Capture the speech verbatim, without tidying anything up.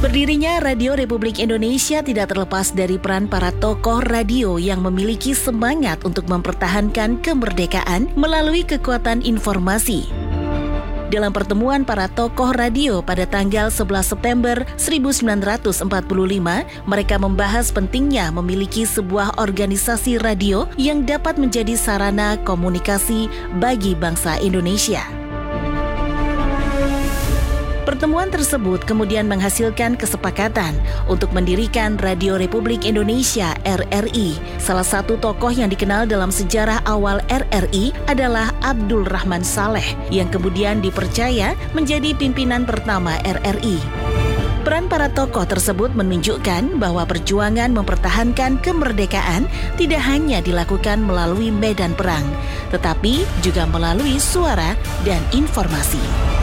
Berdirinya Radio Republik Indonesia tidak terlepas dari peran para tokoh radio yang memiliki semangat untuk mempertahankan kemerdekaan melalui kekuatan informasi. Dalam pertemuan para tokoh radio pada tanggal sebelas September seribu sembilan ratus empat puluh lima, mereka membahas pentingnya memiliki sebuah organisasi radio yang dapat menjadi sarana komunikasi bagi bangsa Indonesia. Pertemuan tersebut kemudian menghasilkan kesepakatan untuk mendirikan Radio Republik Indonesia R R I. Salah satu tokoh yang dikenal dalam sejarah awal R R I adalah Abdul Rahman Saleh, yang kemudian dipercaya menjadi pimpinan pertama R R I. Peran para tokoh tersebut menunjukkan bahwa perjuangan mempertahankan kemerdekaan tidak hanya dilakukan melalui medan perang, tetapi juga melalui suara dan informasi.